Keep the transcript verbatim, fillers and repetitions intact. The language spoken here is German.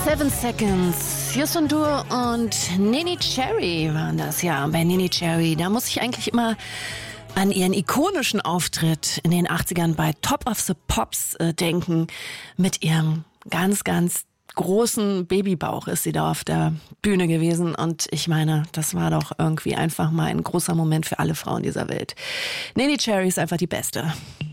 Seven Seconds, Justin Dur und Neneh Cherry waren das, ja. Bei Neneh Cherry, da muss ich eigentlich immer an ihren ikonischen Auftritt in den achtzigern bei Top of the Pops äh, denken. Mit ihrem ganz, ganz großen Babybauch ist sie da auf der Bühne gewesen. Und ich meine, das war doch irgendwie einfach mal ein großer Moment für alle Frauen dieser Welt. Neneh Cherry ist einfach die Beste.